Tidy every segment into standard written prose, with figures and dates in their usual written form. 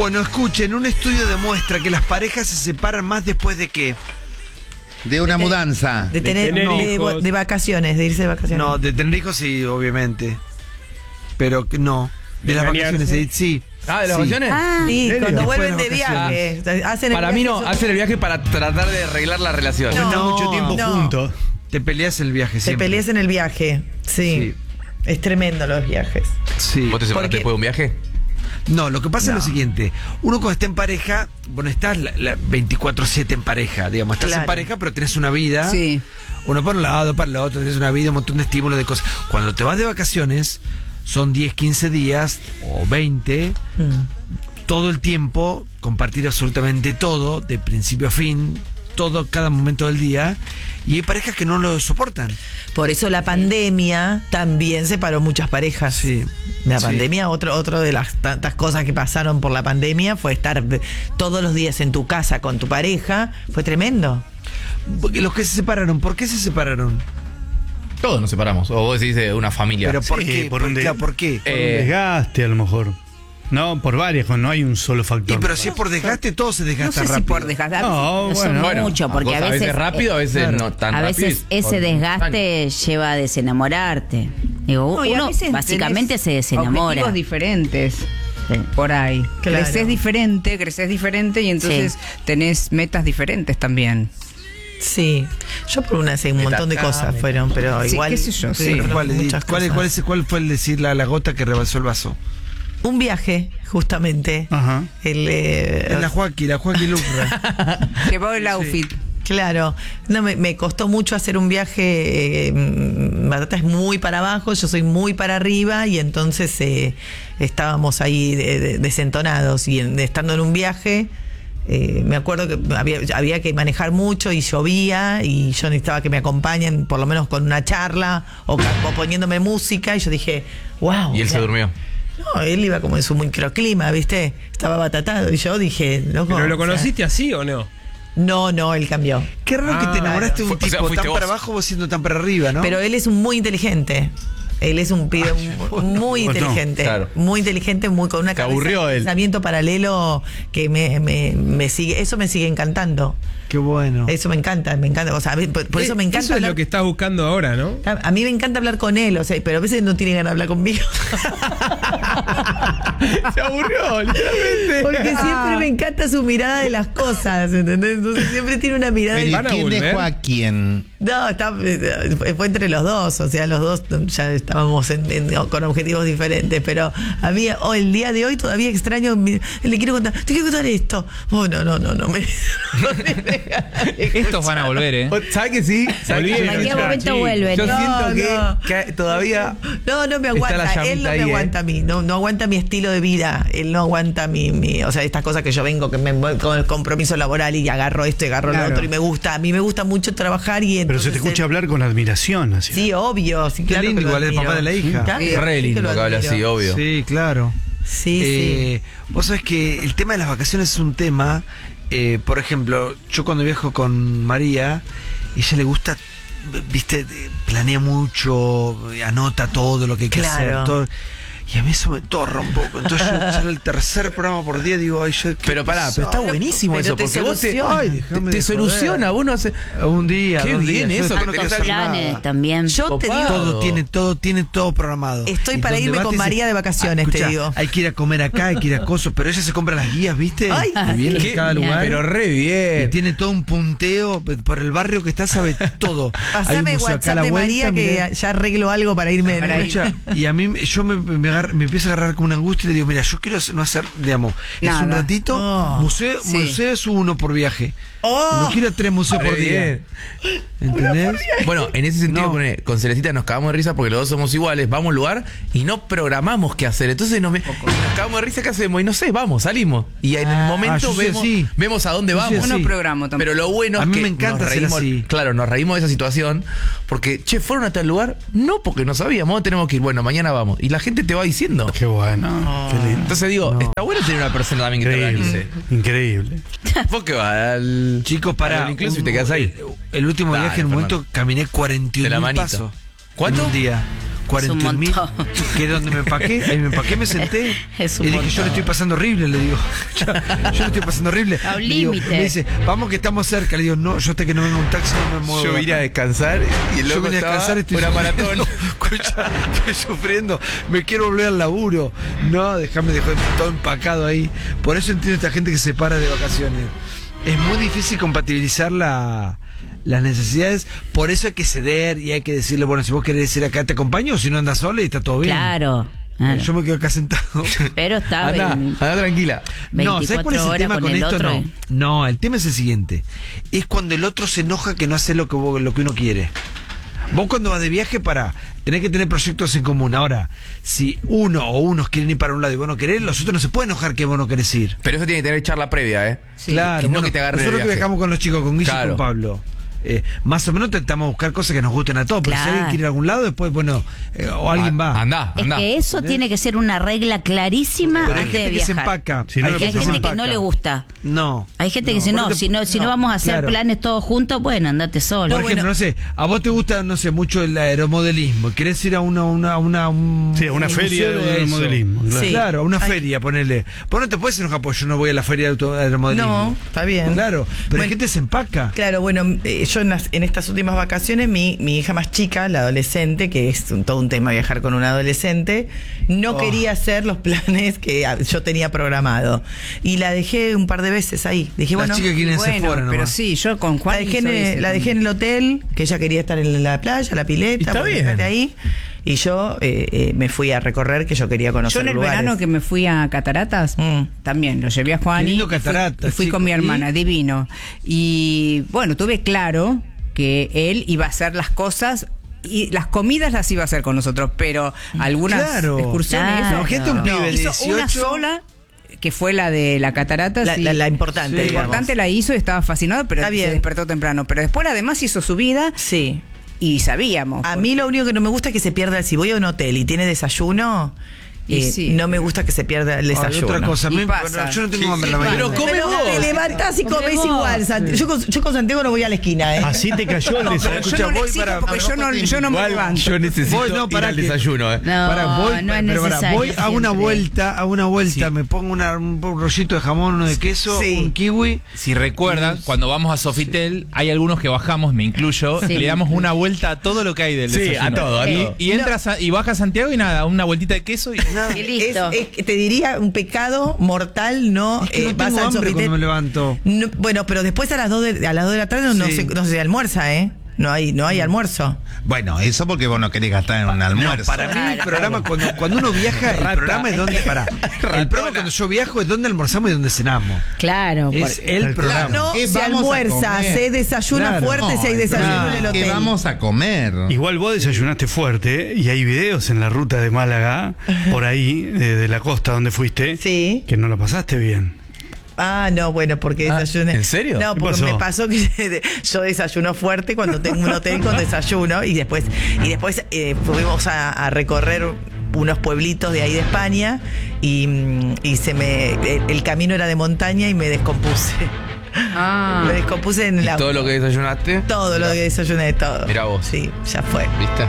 Bueno, escuchen, un estudio demuestra que las parejas se separan más después de qué. De una mudanza. De tener hijos. de vacaciones, de irse de vacaciones. No, de tener hijos sí, obviamente. Pero no. De las vacaciones, sí. Ah, ¿de las vacaciones? Sí, ¿En cuando serio? vuelven de Después de viaje. Hacen el Para viaje mí no, hacen el viaje para tratar de arreglar la relación. No. Mucho tiempo no. juntos. Te peleas el viaje Te siempre. peleas en el viaje. Sí. Es tremendo los viajes. Sí. ¿Vos te separaste Porque- después de un viaje? No, lo que pasa es lo siguiente. Uno cuando está en pareja, bueno, estás 24/7 en pareja, digamos. Estás en Claro. pareja, pero tenés una vida. Sí. Uno para un lado, para el otro, tenés una vida, un montón de estímulos, de cosas. Cuando te vas de vacaciones, son 10, 15 días o 20, todo el tiempo, compartir absolutamente todo, de principio a fin, todo, cada momento del día. Y hay parejas que no lo soportan. Por eso la pandemia también separó muchas parejas. Sí. La Sí. pandemia, otro de las tantas cosas que pasaron por la pandemia fue estar todos los días en tu casa con tu pareja. Fue tremendo. Porque los que se separaron, ¿por qué se separaron? Todos nos separamos. O vos decís de una familia. Pero ¿por Sí, qué? por un Claro, ¿por qué? Un desgaste a lo mejor. No, por varias, no hay un solo factor. Y pero si es por desgaste, todo se No desgasta sé si rápido. por desgastar. No, No son bueno. mucho, porque a veces rápido, a veces no tan A rápido. veces ese desgaste lleva a desenamorarte. Digo, No, y a uno veces básicamente tenés se desenamora. objetivos diferentes. Sí. Por ahí. Claro. Creces diferente y entonces Sí. tenés metas diferentes también. Sí. Yo por una sé un montón de cosas fueron, pero Sí, igual. qué sé yo, sí. fueron ¿Cuál, muchas cuál, cosas. cuál fue el decir la gota que rebalsó el vaso? Un viaje, justamente. Ajá. Es la Joaquín Lucra. Llevó el outfit. Claro, no me costó mucho hacer un viaje. Batata es muy para abajo, yo soy muy para arriba y entonces estábamos ahí desentonados y estando en un viaje. Me acuerdo que había que manejar mucho y llovía y yo necesitaba que me acompañen por lo menos con una charla o poniéndome música y yo dije, wow. Y él se durmió. No, él iba como en su microclima, ¿viste? Estaba batatado y yo dije, loco. ¿Pero lo o sea, conociste así o no? No, él cambió. Qué raro que te enamoraste de un O sea, tipo fuiste tan vos. para abajo, vos siendo tan para arriba, ¿no? Pero él es muy inteligente. Él es un pibe muy vos no. inteligente. Claro. Muy inteligente, con una Te aburrió él. pensamiento paralelo que me sigue. Eso me sigue encantando. Qué bueno. Eso me encanta. O sea, por eso me encanta Eso es hablar. lo que estás buscando ahora, ¿no? A mí me encanta hablar con él, o sea, pero a veces no tiene ganas de hablar conmigo. Se aburrió, literalmente. Porque siempre me encanta su mirada de las cosas, ¿entendés? Entonces siempre tiene una mirada Pero, de... ¿y ¿Van a quién volver? dejó a quién? No, fue entre los dos, o sea, los dos ya estábamos con objetivos diferentes, pero el día de hoy todavía extraño, le quiero contar, te quiero contar esto. Oh, no, Estos van a volver, ¿eh? ¿Sabes que sí? ¿Sabes Volvieron, En cualquier momento vuelven. Yo No, siento no. que todavía. No me Está la aguanta, él llamita no me ahí, aguanta a mí, no aguanta mi estilo de vida, él no aguanta o sea, estas cosas que yo vengo, que me voy con el compromiso laboral y agarro esto y agarro lo Claro. otro y a mí me gusta mucho trabajar y Pero entonces... se te escucha hablar con admiración. Así. Sí, obvio, sí, Qué claro. lindo, que lo igual el admiro. papá de la hija. Claro, Re sí lindo lo que habla admiro. así, obvio. Sí, claro. Sí. Vos sabés que el tema de las vacaciones es un tema. Por ejemplo, yo cuando viajo con María, ella le gusta, viste, planea mucho, anota todo lo que hay que Claro. hacer. Todo, y a mí eso me torra un poco. Entonces yo ya en el tercer programa por día digo, ay, yo... Pero pará, pero está buenísimo Pero eso, te porque vos soluciona. Ay, déjame te de soluciona, joder. vos no haces. Un día, Qué 2 bien días. eso, Yo que no tenés quiero hacer Planes nada. también. Yo te Copado. digo, Tiene todo programado. Estoy para donde irme vas, con te dice, María de vacaciones, te escuchá, digo. Hay que ir a comer acá, hay que ir a cosas, pero ella se compra las guías, ¿viste? Ay, Y viene ¿Qué? en cada lugar. Pero re Y bien. tiene todo un punteo por el barrio que está, sabe todo. Hay pasame un museo acá a WhatsApp la de María vuelta, mirá. que ya arreglo algo para irme. Escucha, y a mí yo me empiezo a agarrar como una angustia y le digo, mira, yo quiero no hacer, digamos, es Nada. un ratito, Oh. museo es uno por viaje. Oh. No quiero 3 museos Re por día. bien. ¿Entendés? Bueno, en ese sentido, No. con Celestita nos cagamos de risa porque los dos somos iguales, vamos a un lugar y no programamos qué hacer. Entonces nos cagamos de risa, ¿qué hacemos? Y no sé, vamos, salimos. Y en el momento yo soy así. vemos a dónde Yo soy vamos. así. No programo tampoco. Pero lo bueno A es mí que me encanta nos ser reímos, así. claro, nos reímos de esa situación porque, che, ¿fueron a tal lugar? No, porque no sabíamos, tenemos que ir, bueno, mañana vamos. Y la gente te va diciendo. Qué bueno. Qué lindo. Entonces digo, está bueno tener una persona también que te organice. Increíble. Vos que vas al... Chicos, para al inclusive y te quedas ahí. El último Dale, viaje en un momento Fernando. caminé De la 41.000 manito. pasos. ¿Cuánto? En un día. 41.000, montón. que es donde me empaqué, ahí me empaqué, me senté Es un y dije, montón. yo le estoy pasando horrible, le digo. Yo le estoy pasando horrible. A un Le digo, límite. me dice, vamos que estamos cerca. Le digo, no, yo hasta que no venga un taxi no me muevo. Yo vine a descansar y el Yo loco vine a estaba descansar, estoy una sufriendo. maratón. Escucha, estoy sufriendo, me quiero volver al laburo. No, déjame dejar todo empacado ahí. Por eso entiendo a esta gente que se para de vacaciones. Es muy difícil compatibilizar las necesidades, por eso hay que ceder y hay que decirle, bueno, si vos querés ir acá te acompaño, o si no andas sola y está todo bien. Claro. claro. Yo me quedo acá sentado. Pero está Anda tranquila. No, ¿sabes cuál es el 24 tema horas con con el esto? otro, No. No, el tema es el siguiente. Es cuando el otro se enoja que no hace lo que uno quiere. Vos cuando vas de viaje tenés que tener proyectos en común. Ahora, si uno o unos quieren ir para un lado y vos no querés, los otros no se pueden enojar que vos no querés ir. Pero eso tiene que tener charla previa, ¿eh? Claro, no bueno, que te agarre de nosotros que viaje. viajamos con los chicos, con Guille y Claro. con Pablo. Más o menos intentamos buscar cosas que nos gusten a todos. Pero si Claro. alguien quiere ir a algún lado, después, bueno, o alguien va. Andá, Es andá. que eso tiene que ser una regla clarísima Pero hay antes de gente que se viajar. empaca. Si no le Porque hay pones gente que empaca. no le gusta. No. Hay gente que dice, no, porque si no vamos a hacer claro. planes todos juntos, bueno, andate solo. Por ejemplo, no sé, a vos te gusta, no sé, mucho el aeromodelismo. ¿Querés ir a una Sí, a una feria museo de eso? aeromodelismo, claro. Sí. Sí. Claro, a una Ay. feria, ponele. Vos no te puedes enojar porque yo no voy a la feria de aeromodelismo. No, está bien. Claro, pero Bueno, hay gente que se empaca. Claro, bueno, yo en estas últimas vacaciones, mi hija más chica, la adolescente, que es todo un tema viajar con un adolescente, no quería hacer los planes que yo tenía programado. Y la dejé un par de veces ahí. Dije, La bueno, chica quiere irse Bueno, fuera pero nomás. sí, yo con Juan la dejé en el hotel, que ella quería estar en la playa, la pileta, Está bueno, bien. estate ahí. Y yo me fui a recorrer, que yo quería conocer Yo en el lugares. verano que me fui a Cataratas, también lo llevé a Juan Qué lindo y fui- Cataratas, y fui chico. con mi ¿Y? hermana, divino. Y bueno, tuve claro que él iba a hacer las cosas y las comidas las iba a hacer con nosotros, pero algunas Claro. excursiones Claro. eso, Imagínate un pibe de hizo 18. una sola, que fue la de la catarata. La importante, La digamos. importante la hizo y estaba fascinado, pero Está bien. se despertó temprano. Pero después además hizo su vida Sí. y sabíamos. A mí lo único que no me gusta es que se pierda, si voy a un hotel y tiene desayuno, Y sí. no me gusta que se pierda el Ay, desayuno. otra cosa, Y me- pasa. yo no tengo hambre en la mañana. Pero come Pero vos. te levantás y Come comés vos. igual. Yo con Santiago no voy a la esquina, ¿eh? Así te cayó el Pero desayuno. escucha, yo no le voy exijo para- porque yo no me Igual levanto. yo necesito Voy, no, ir pará al que- desayuno, ¿eh? No, Pará, voy, no es pero pará, necesario. voy a una siempre. vuelta, me pongo un rollito de jamón, uno de queso, Sí. un kiwi. Si recuerdan, cuando vamos a Sofitel, hay algunos que bajamos, me incluyo, Sí. y le damos una vuelta a todo lo que hay del Sí, desayuno. a todo, a Y, todo. y entras y baja a Santiago y nada, una vueltita de queso y Y listo. Te diría un pecado mortal, no, Es que no vas tengo al hambre Sofitel. cuando me levanto. No, bueno, pero después a las 2 de la tarde no, Sí. no se almuerza, ¿eh? No hay almuerzo. Bueno, eso porque vos no querés gastar en un almuerzo. Para mí el programa, cuando uno viaja, el programa es donde, el programa cuando yo viajo es donde almorzamos y donde cenamos. Claro. Es el programa. No ¿Qué se vamos a almuerza, comer? se desayuna Claro. fuerte, si hay desayuno en el hotel. ¿Qué vamos a comer? Igual vos desayunaste fuerte y hay videos en la ruta de Málaga, por ahí, de la costa donde fuiste, Sí. que no la pasaste bien. Ah, no, bueno, porque Ah, desayuné. ¿en serio? No, ¿Qué porque pasó? me pasó que yo desayuno fuerte cuando tengo un hotel con desayuno y después fuimos a recorrer unos pueblitos de ahí de España y el camino era de montaña y me descompuse. Ah. Me descompuse en ¿Y la todo lo que desayunaste? todo lo que desayuné, todo. Mirá vos. Sí, ya fue. ¿Viste?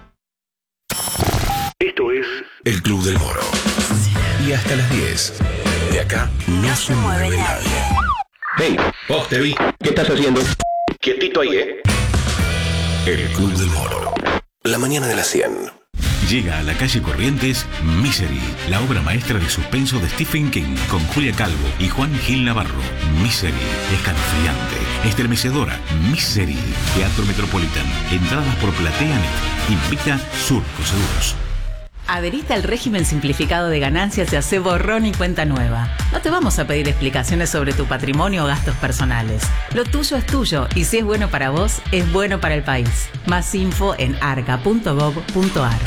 Esto es El Club del Moro. Y hasta las 10. De acá no se mueve nadie. Hey, vos te vi. ¿Qué estás haciendo? Quietito ahí, ¿eh? El Club del Moro. La mañana de las 100. Llega a la calle Corrientes Misery, la obra maestra de suspenso de Stephen King, con Julia Calvo y Juan Gil Navarro. Misery, escalofriante, estremecedora. Misery, Teatro Metropolitan. Entradas por PlateaNet. Invita Surco Seguros. Adherite al régimen simplificado de ganancias y hace borrón y cuenta nueva. No te vamos a pedir explicaciones sobre tu patrimonio o gastos personales. Lo tuyo es tuyo y si es bueno para vos, es bueno para el país. Más info en arca.gov.ar.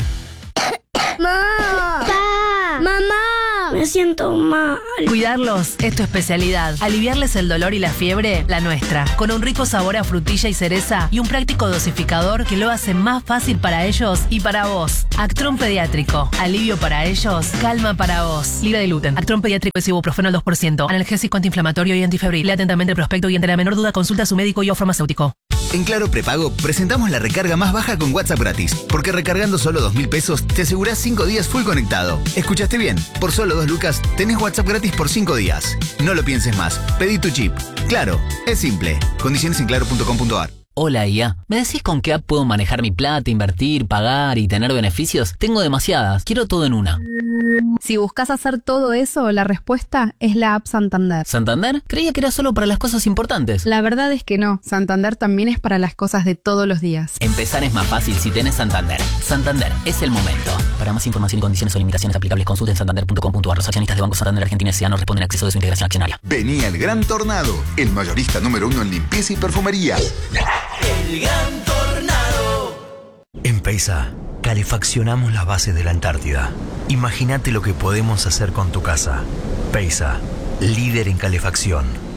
¡Mamá! Me siento mal. Cuidarlos es tu especialidad. Aliviarles el dolor y la fiebre, la nuestra. Con un rico sabor a frutilla y cereza y un práctico dosificador que lo hace más fácil para ellos y para vos. Actron Pediátrico. Alivio para ellos, calma para vos. Libre de gluten. Actron Pediátrico es ibuprofeno al 2%. Analgésico antiinflamatorio y antifebril. Lea atentamente el prospecto y ante la menor duda consulta a su médico y o farmacéutico. En Claro Prepago presentamos la recarga más baja con WhatsApp gratis, porque recargando solo 2.000 pesos te asegurás 5 días full conectado. ¿Escuchaste bien? Por solo 2 lucas tenés WhatsApp gratis por 5 días. No lo pienses más, pedí tu chip. Claro, es simple. Condiciones en claro.com.ar. Hola IA, ¿me decís con qué app puedo manejar mi plata, invertir, pagar y tener beneficios? Tengo demasiadas, quiero todo en una. Si buscas hacer todo eso, la respuesta es la app Santander. ¿Santander? Creía que era solo para las cosas importantes. La verdad es que no, Santander también es para las cosas de todos los días. Empezar es más fácil si tenés Santander. Santander, es el momento. Para más información y condiciones o limitaciones aplicables, consulten santander.com.ar. Los accionistas de Banco Santander Argentina S.A. no responden a acceso de su integración accionaria. Venía el Gran Tornado, el mayorista número 1 en limpieza y perfumería. El Gran Tornado. En Peisa, calefaccionamos las bases de la Antártida. Imagínate lo que podemos hacer con tu casa. Peisa, líder en calefacción.